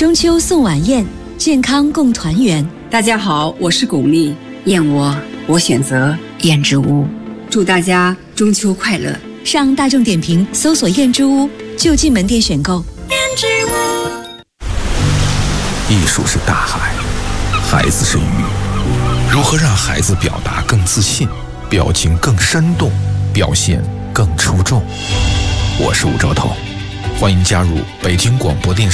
中秋送晚宴，健康共团圆。 大家好，我是巩俐，燕窝我选择燕之屋。祝大家中秋快乐！ 上大众点评搜索燕之屋，就近门店选购。燕之屋。艺术是大海，孩子是鱼。如何让孩子表达更自信，表情更生动，表现更出众？我是吴兆头，欢迎加入北京广播电视